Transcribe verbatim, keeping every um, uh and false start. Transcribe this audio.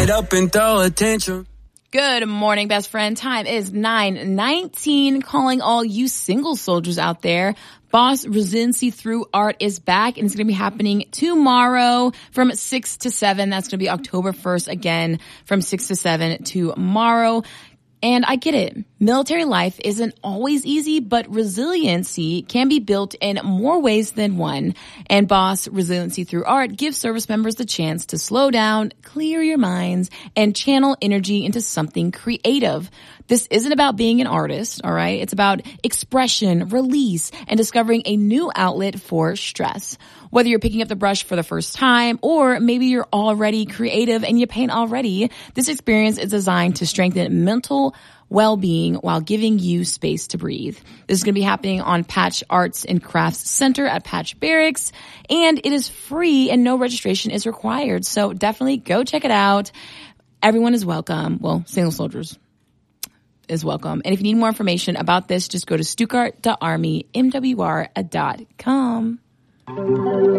it up and throw a tantrum. Good morning, best friend. Time is nine nineteen. Calling all you single soldiers out there. Boss Resiliency Through Art is back, and it's going to be happening tomorrow from six to seven. That's going to be October first again from six to seven tomorrow. And I get it. Military life isn't always easy, but resiliency can be built in more ways than one. And Boss Resiliency Through Art gives service members the chance to slow down, clear your minds, and channel energy into something creative. This isn't about being an artist, all right? It's about expression, release, and discovering a new outlet for stress. Whether you're picking up the brush for the first time or maybe you're already creative and you paint already, this experience is designed to strengthen mental well-being while giving you space to breathe. This is going to be happening on Patch Arts and Crafts Center at Patch Barracks, and it is free and no registration is required. So definitely go check it out. Everyone is welcome. Well, single soldiers is welcome. And if you need more information about this, just go to stuttgart dot army m w r dot com.